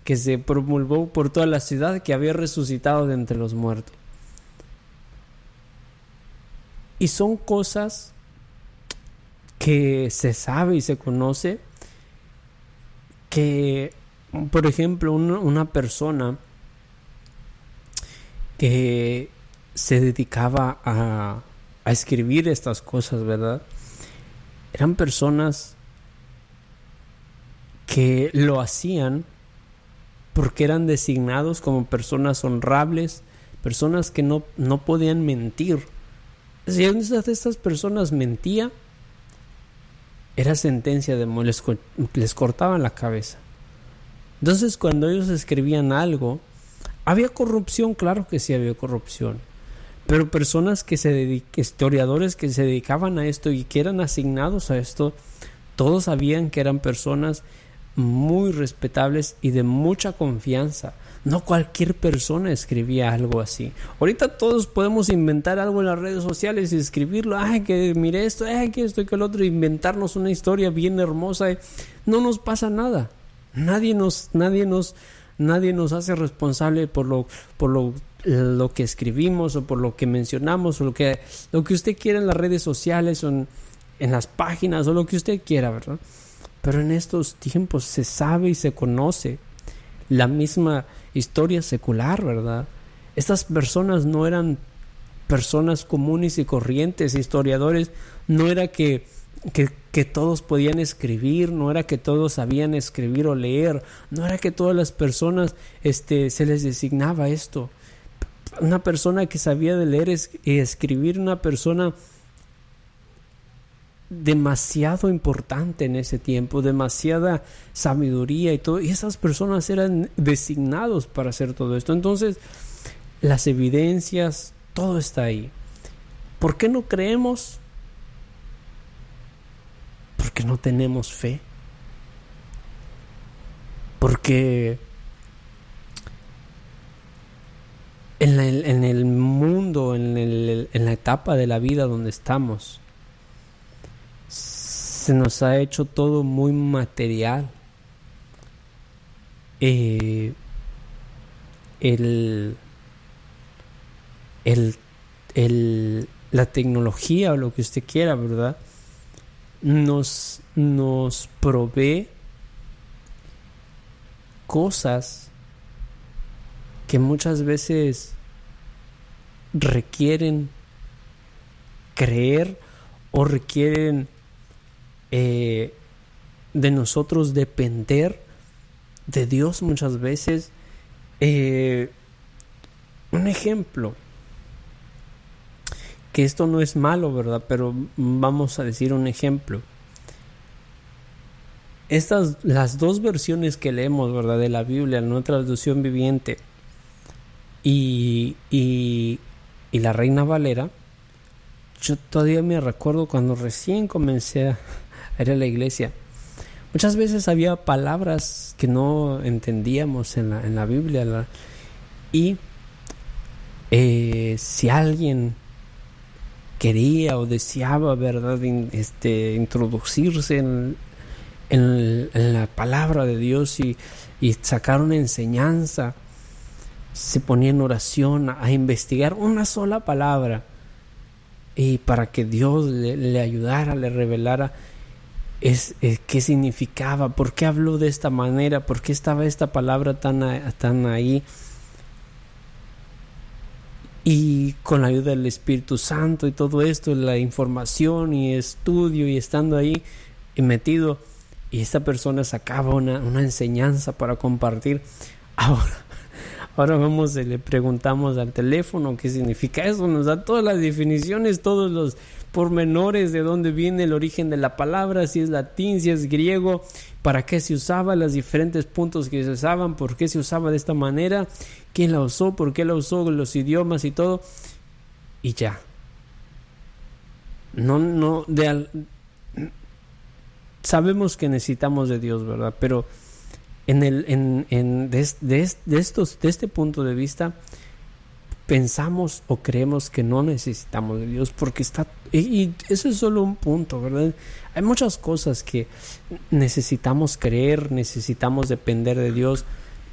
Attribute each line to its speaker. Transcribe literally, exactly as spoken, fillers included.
Speaker 1: que se promulgó por toda la ciudad que había resucitado de entre los muertos. Y son cosas que se sabe y se conoce, que, por ejemplo, una, una persona que se dedicaba a, a escribir estas cosas, ¿verdad? Eran personas que lo hacían porque eran designados como personas honrables, personas que no, no podían mentir. Si una de estas personas mentía, era sentencia de muerte, les, les cortaban la cabeza. Entonces, cuando ellos escribían algo, había corrupción, claro que sí había corrupción, pero personas que se dedicaban, historiadores que se dedicaban a esto y que eran asignados a esto, todos sabían que eran personas muy respetables y de mucha confianza. No cualquier persona escribía algo así. Ahorita todos podemos inventar algo en las redes sociales y escribirlo. Ay, que mire esto, ay, que esto y que el otro, inventarnos una historia bien hermosa. No nos pasa nada. Nadie nos, nadie nos, nadie nos hace responsable por lo, por lo, lo que escribimos o por lo que mencionamos o lo que, lo que usted quiera en las redes sociales o en, en las páginas o lo que usted quiera, ¿verdad? Pero en estos tiempos se sabe y se conoce la misma historia secular, ¿verdad? Estas personas no eran personas comunes y corrientes, historiadores. No era que, que, que todos podían escribir, no era que todos sabían escribir o leer, no era que todas las personas este, se les designaba esto. Una persona que sabía de leer y escribir, una persona demasiado importante en ese tiempo, demasiada sabiduría y todo, y esas personas eran designados para hacer todo esto. Entonces, las evidencias, todo está ahí. ¿Por qué no creemos? Porque no tenemos fe. Porque en, la, en el mundo, en, el, en la etapa de la vida donde estamos, se nos ha hecho todo muy material. Eh, el, el, el, la tecnología o lo que usted quiera, ¿verdad? Nos, nos provee cosas que muchas veces requieren creer o requieren Eh, de nosotros depender de Dios muchas veces. Eh, un ejemplo, que esto no es malo, ¿verdad? Pero vamos a decir un ejemplo. Estas, las dos versiones que leemos, ¿verdad? De la Biblia, la Nueva Traducción Viviente y, y, y la Reina Valera, yo todavía me recuerdo cuando recién comencé a ir a la iglesia. Muchas veces había palabras que no entendíamos en la, en la Biblia, la, y eh, si alguien quería o deseaba, ¿verdad?, in, este, introducirse en, en, en la palabra de Dios y, y sacar una enseñanza, se ponía en oración a, a investigar una sola palabra y para que Dios le, le ayudara, le revelara es, es, qué significaba, por qué habló de esta manera, por qué estaba esta palabra tan, tan ahí. Y con la ayuda del Espíritu Santo y todo esto, la información y estudio y estando ahí y metido, y esta persona sacaba una, una enseñanza para compartir. Ahora, ahora vamos y le preguntamos al teléfono qué significa eso, nos da todas las definiciones, todos los pormenores de dónde viene el origen de la palabra, si es latín, si es griego, para qué se usaba, los diferentes puntos que se usaban, por qué se usaba de esta manera, quién la usó, por qué la usó, los idiomas y todo, y ya. No, no, de al... sabemos que necesitamos de Dios, ¿verdad? Pero en el, en, en de, de, de estos, de este punto de vista, pensamos o creemos que no necesitamos de Dios porque está, y, y eso es solo un punto, ¿verdad? Hay muchas cosas que necesitamos creer, necesitamos depender de Dios,